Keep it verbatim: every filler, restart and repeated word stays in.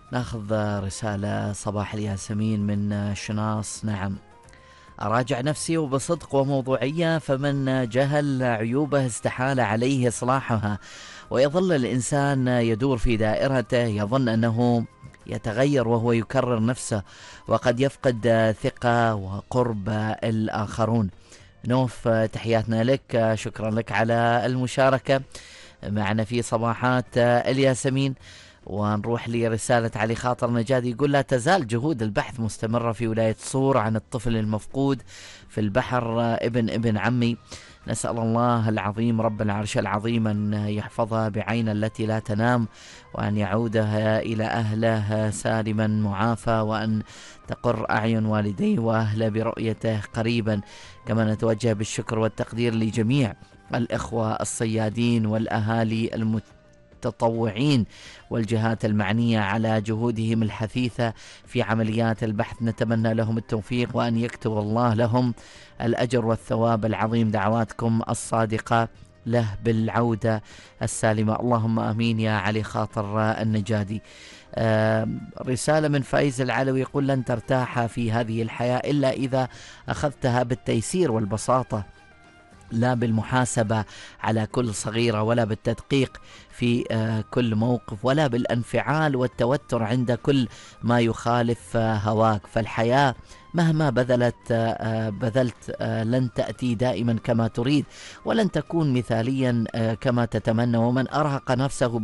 ناخذ رسالة صباح الياسمين من شناص. نعم، أراجع نفسي وبصدق وموضوعية، فمن جهل عيوبه استحال عليه إصلاحها، ويظل الإنسان يدور في دائرته يظن أنه يتغير وهو يكرر نفسه، وقد يفقد ثقة وقرب الآخرون. نوف، تحياتنا لك، شكرا لك على المشاركة معنا في صباحات الياسمين. ونروح لرسالة علي خاطر نجاد، يقول: لا تزال جهود البحث مستمرة في ولاية صور عن الطفل المفقود في البحر، ابن ابن عمي. نسأل الله العظيم رب العرش العظيم أن يحفظها بعين التي لا تنام، وأن يعودها إلى أهله سالما معافى، وأن تقر أعين والديه وأهله برؤيته قريبا. كما نتوجه بالشكر والتقدير لجميع الإخوة الصيادين والأهالي المتطوعين والجهات المعنية على جهودهم الحثيثة في عمليات البحث. نتمنى لهم التوفيق، وأن يكتب الله لهم الأجر والثواب العظيم. دعواتكم الصادقة له بالعودة السالمة، اللهم آمين يا علي خاطر النجادي. آه رسالة من فايز العلوي يقول: لن ترتاح في هذه الحياة إلا إذا أخذتها بالتيسير والبساطة، لا بالمحاسبة على كل صغيرة، ولا بالتدقيق في آه كل موقف، ولا بالانفعال والتوتر عند كل ما يخالف آه هواك. فالحياة مهما بذلت آه بذلت آه لن تأتي دائما كما تريد، ولن تكون مثاليا آه كما تتمنى. ومن أرهق نفسه